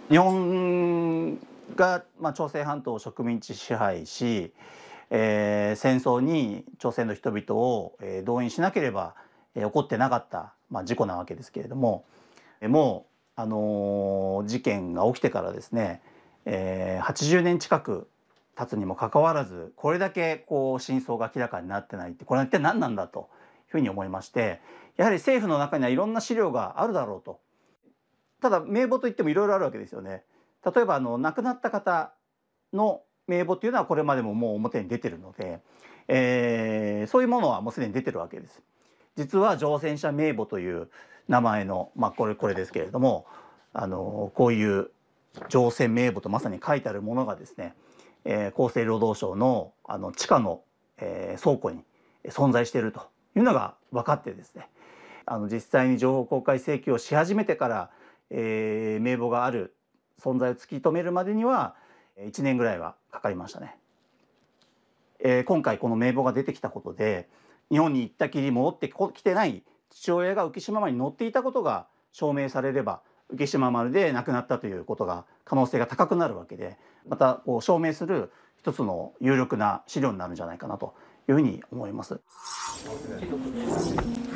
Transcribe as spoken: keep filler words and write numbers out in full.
日本が、まあ、朝鮮半島を植民地支配し、えー戦争に朝鮮の人々を、えー動員しなければ、えー起こってなかった、まあ、事故なわけですけれども、えーもう、あのー事件が起きてからですね、えーはちじゅうねん近く経つにもかかわらず、これだけこう真相が明らかになってないって、これは一体何なんだというふうに思いまして、やはり政府の中にはいろんな資料があるだろうと。ただ名簿といってもいろいろあるわけですよね。例えばあの亡くなった方の名簿というのはこれまでももう表に出てるので、えーそういうものはもうすでに出てるわけです。実は乗船者名簿という名前の、まあ、これこれですけれども、あのこういう乗船名簿とまさに書いてあるものがですね、えー厚生労働省のあの地下の、えー倉庫に存在しているというのが分かってですね、あの実際に情報公開請求をし始めてから、えー名簿がある存在を突き止めるまでにはいちねんぐらいはかかりましたね。えー今回この名簿が出てきたことで、日本に行ったきり戻ってきてない父親が浮島丸に乗っていたことが証明されれば、浮島丸で亡くなったということが可能性が高くなるわけで、またこう証明する一つの有力な資料になるんじゃないかなというふうに思います。